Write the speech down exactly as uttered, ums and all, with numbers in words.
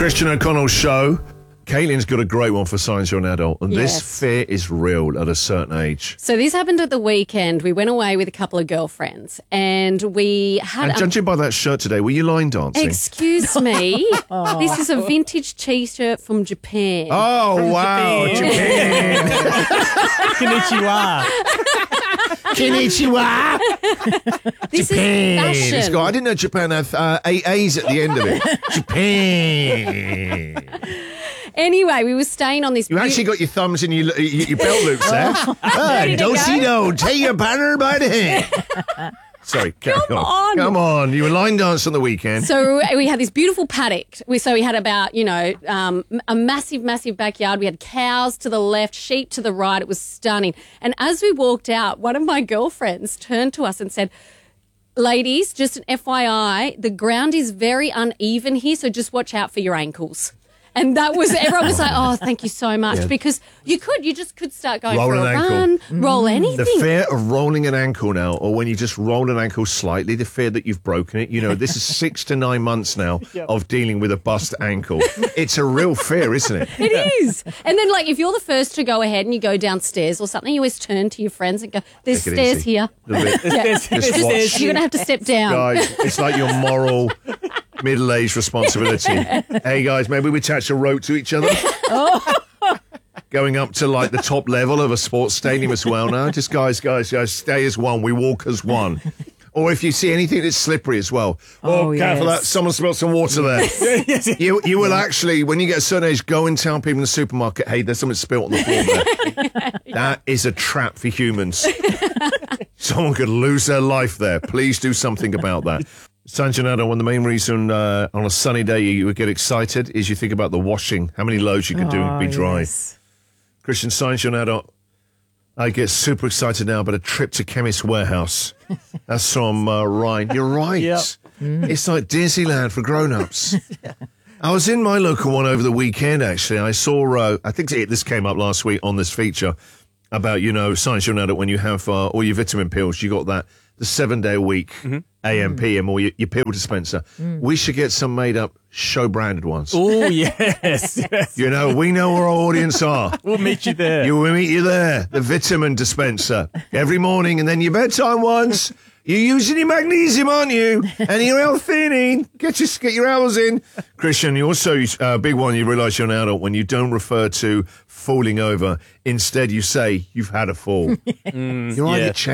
Christian O'Connell's show. Caitlin's got a great one for Science You're an Adult, and Yes. this fear is real at a certain age. So this happened at the weekend. We went away with a couple of girlfriends, and we had. And a- judging by that shirt today, were you line dancing? Excuse me. This is a vintage T-shirt from Japan. oh, wow, Japan. Konnichiwa. Konnichiwa. this Japan. is It's fashion. got, I didn't know Japan had uh, eight A's at the end of it. Japan. Anyway, we were staying on this. You actually got your thumbs in your, your, your belt loops there. Ah, Ready to don't go? see no. Take your partner by the hand. Sorry, carry Come on. on. Come on. You were line dance on the weekend. So we had this beautiful paddock. We, so we had about, you know, um, a massive, massive backyard. We had cows to the left, sheep to the right. It was stunning. And as we walked out, one of my girlfriends turned to us and said, ladies, just an F Y I, the ground is very uneven here, so just watch out for your ankles. And that was, everyone was like, oh, thank you so much. Yeah. Because you could, you just could start going Roll for an a ankle. run, roll anything. The fear of rolling an ankle now, or when you just roll an ankle slightly, the fear that you've broken it. You know, this is six to nine months now of dealing with a bust ankle. It's a real fear, isn't it? It is. And then, like, if you're the first to go ahead and you go downstairs or something, you always turn to your friends and go, there's Take it stairs easy. here. Little bit. Yeah. There's- Just there's- watch. there's- You're going to have to step down. Guys, it's like your moral middle-aged responsibility. Hey, guys, maybe we attach a rope to each other. Going up to, like, the top level of a sports stadium as well now. Just, guys, guys, guys, stay as one. We walk as one. Or if you see anything that's slippery as well. Oh, Oh, careful, yes. that someone spilled some water there. You you will actually, when you get a certain age, go and tell people in the supermarket, hey, there's something spilled on the floor there. That is a trap for humans. Someone could lose their life there. Please do something about that. Sanjanado, one of the main reason uh, on a sunny day you would get excited is you think about the washing, how many loads you could do and be dry. Yes. Christian Sanjanado, I get super excited now about a trip to Chemist Warehouse. That's from uh, Ryan. You're right. Yep. It's like Disneyland for grown-ups. I was in my local one over the weekend, actually. I saw, uh, I think it, this came up last week on this feature about, you know, Science You'll Know that when you have uh, all your vitamin pills, you got that, the seven-day-a-week A M P M or your, your pill dispenser. We should get some made-up show-branded ones. Oh, yes. yes. You know, we know where our audience are. We'll meet you there. You will meet you there, the vitamin dispenser, every morning, and then your bedtime ones. You're using your magnesium, aren't you? And your L-theanine. Get your get your hours in. Christian, you also a uh, big one. You realise you're an adult when you don't refer to falling over. Instead, you say you've had a fall. You're either yeah. changing